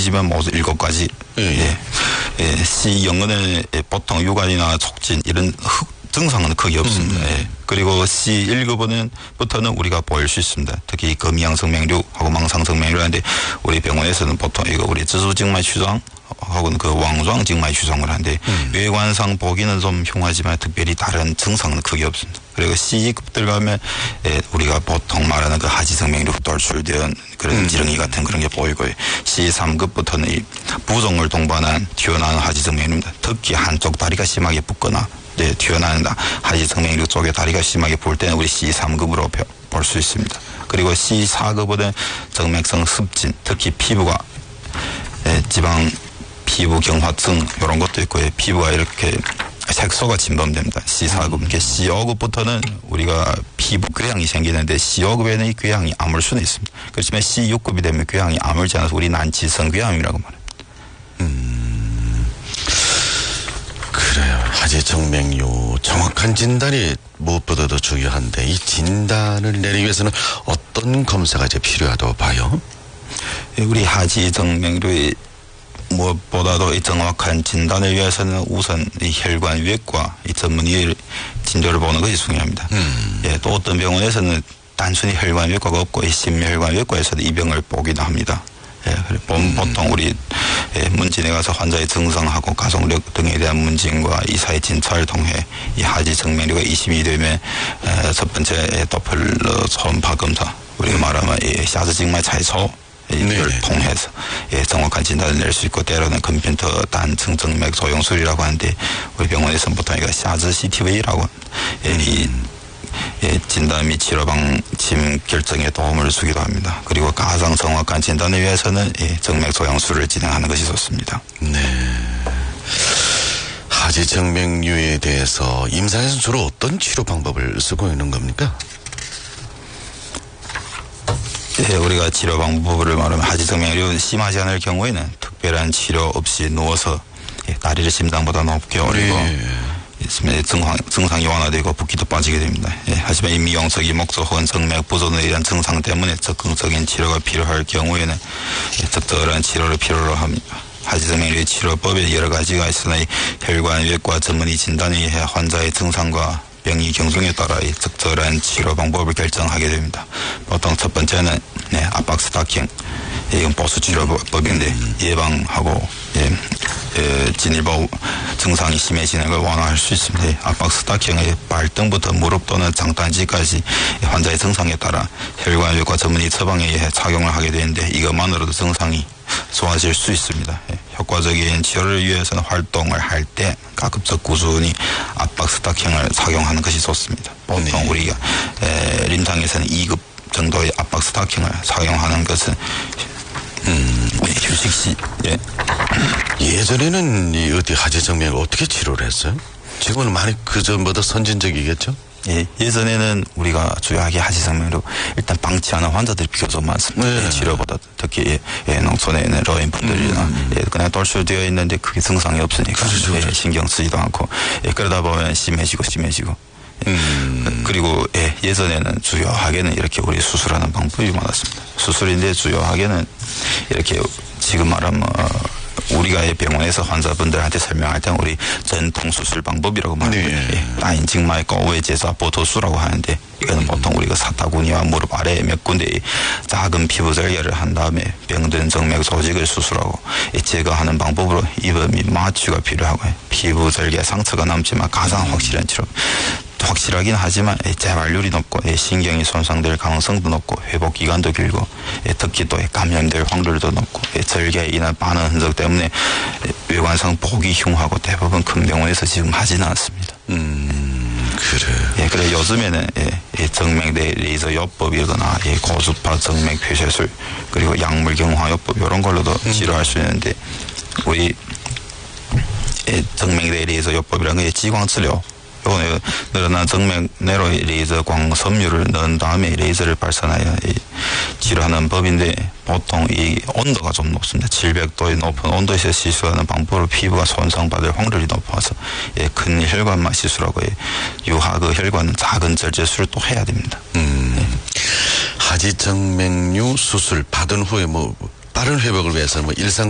뒤지면 모두 7가지. 예. C 영은은 보통 유관이나 촉진 이런 증상은 거의 없습니다. 예. 그리고 C1급부터는 우리가 보일 수 있습니다. 특히 금양성맹류하고 망상성맹류인데 우리 병원에서는 보통 이거 우리 지수직마취장 하고는 그 왕좌직마취장을 하는데 외관상 보기는 좀 흉하지만 특별히 다른 증상은 거의 없습니다. 그리고 C2급 들어가면 우리가 보통 말하는 그 하지성맹류 돌출된 그런 지렁이 같은 그런 게 보이고 C3급부터는 이 부종을 동반한 튀어나온 하지성맹류입니다. 특히 한쪽 다리가 심하게 붓거나 튀어나온 하지성맹류 쪽에 다리가 심하게 부을 때는 우리 C3급으로 볼 수 있습니다. 그리고 C4급은 정맥성 습진, 특히 피부가 지방 피부 경화증 이런 것도 있고 피부가 이렇게 색소가 침범됩니다. C4급. C5급부터는 우리가 피부 궤양이 생기는데 C5급에는 이 궤양이 아물 수는 있습니다. 그렇지만 C6급이 되면 궤양이 아물지 않아서 우리 난치성 궤양이라고 말합니다. 그래요. 하지정맥류 정확한 진단이 무엇보다도 중요한데 이 진단을 내리기 위해서는 어떤 검사가 이제 필요하다고 봐요? 우리 하지정맥류의 무엇보다도 이 정확한 진단을 위해서는 우선 이 혈관외과 이 전문의 진료를 보는 것이 중요합니다. 또 어떤 병원에서는 단순히 혈관외과가 없고 이 심혈관외과에서도 이 병을 보기도 합니다. 보통 우리 문진에 가서 환자의 증상하고 가족력 등에 대한 문진과 이사의 진찰을 통해 이 하지정맥류가 의심이 되면 첫 번째 도플러 초음파 검사 우리가 말하면 이 샤즈직마 차이소 이를 통해서 정확한 진단을 낼 수 있고 때로는 컴퓨터 단층 정맥 조영술이라고 하는데 우리 병원에서는 보통 이거 샤즈 CTV라고 이 진단 및 치료 방침 결정에 도움을 주기도 합니다. 그리고 가장 정확한 진단을 위해서는 정맥 조영술을 진행하는 것이 좋습니다. 네. 하지정맥류에 대해서 임상에서는 주로 어떤 치료 방법을 쓰고 있는 겁니까? 우리가 치료 방법을 말하면 하지정맥류 심하지 않을 경우에는 특별한 치료 없이 누워서 다리를 심장보다 높게 올리고 있으면 증상이 완화되고 붓기도 빠지게 됩니다. 하지만 이 미용석, 이목적 혹은 정맥 부종에 대한 증상 때문에 적극적인 치료가 필요할 경우에는 적절한 치료를 필요로 합니다. 하지정맥류 치료법에 여러 가지가 있으나 혈관외과 전문의 진단에 의해 환자의 증상과 병이 경중에 따라 이 적절한 치료 방법을 결정하게 됩니다. 보통 첫 번째는 압박 스타킹, 이건 보수 치료법인데 예방하고 진일보 증상이 심해지는 걸 완화할 수 있습니다. 압박 스타킹의 발등부터 무릎 또는 장단지까지 환자의 증상에 따라 혈관외과 전문의 처방에 의해 착용을 하게 되는데 이것만으로도 증상이 좋아질 수 있습니다. 효과적인 치료를 위해서는 활동을 할 때 가급적 꾸준히 압박 스타킹을 착용하는 것이 좋습니다. 보통 우리가臨床에서는 2급 정도의 압박 스타킹을 착용하는 것은 휴식 시 예전에는 이 어디 하지정맥을 어떻게 치료를 했어요? 지금은 많이 그전보다 선진적이겠죠? 예전에는 우리가 주요하게 하지정맥으로 일단 방치하는 환자들이 비교적 많습니다. 치료보다 특히 농촌에 있는 노인분들이나 그냥 돌출되어 있는데 그게 증상이 없으니까 신경 쓰지도 않고 그러다 보면 심해지고 그리고 예전에는 주요하게는 이렇게 우리 수술하는 방법이 많았습니다. 수술인데 주요하게는 이렇게 지금 말하면 우리가 병원에서 환자분들한테 설명할 때는 우리 전통 수술 방법이라고 말합니다. 라인직마 있고 오해제사 보토수라고 하는데 이거는 보통 우리가 사타구니와 무릎 아래 몇 군데 작은 피부 절개를 한 다음에 병든 정맥 조직을 수술하고 제거하는 방법으로 입원 및 마취가 필요하고 피부 절개 상처가 남지만 가장 확실한 치료. 확실하긴 하지만 재발률이 높고 신경이 손상될 가능성도 높고 회복 기간도 길고 특히 또 감염될 확률도 높고 절개에 인한 반응 흔적 때문에 외관상 보기 흉하고 대부분 큰 병원에서 지금 하지는 않습니다. 그래. 그래 요즘에는 정맥 내 레이저 요법이거나 고주파 정맥 폐쇄술 그리고 약물 경화 요법 이런 걸로도 치료할 수 있는데 우리 정맥 내 레이저 요법이라는 게 지광 치료. 요거는 늘어난 정맥 내로 레이저 광섬유를 넣은 다음에 레이저를 발산하여 치료하는 법인데 보통 이 온도가 좀 높습니다. 700도의 높은 온도에서 시술하는 방법으로 피부가 손상받을 확률이 높아서 큰 혈관만 시술하고 유하 그 혈관은 작은 절제술을 또 해야 됩니다. 하지정맥류 수술 받은 후에 빠른 회복을 위해서 일상